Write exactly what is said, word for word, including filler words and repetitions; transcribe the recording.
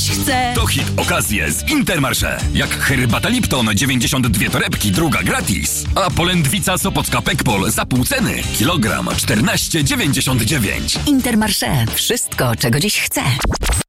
chce. To hit okazje z Intermarché. Jak herbata Lipton dziewięćdziesiąt dwie torebki, druga gratis. A polędwica Sopocka Pekpol za pół ceny. Kilogram czternaście dziewięćdziesiąt dziewięć. Intermarché. Wszystko, czego dziś chce.